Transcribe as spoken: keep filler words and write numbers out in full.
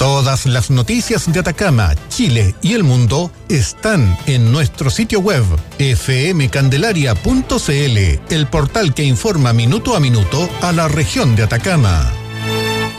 Todas las noticias de Atacama, Chile y el mundo están en nuestro sitio web f m candelaria punto c l, el portal que informa minuto a minuto a la región de Atacama.